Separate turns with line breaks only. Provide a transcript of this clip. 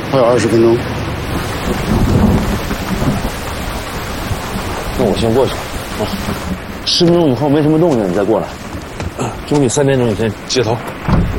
还有20分钟。
那我先过去啊，10分钟以后没什么动静，你再过来。
兄弟3点钟以前接头。